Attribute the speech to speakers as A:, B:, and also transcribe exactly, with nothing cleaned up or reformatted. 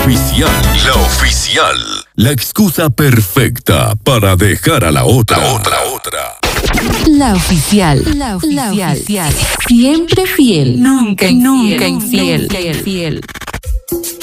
A: oficial. La oficial. La excusa perfecta para dejar a la otra. La otra, otra.
B: La oficial. La oficial. La oficial. Siempre fiel. Nunca infiel. Nunca infiel. Nunca infiel.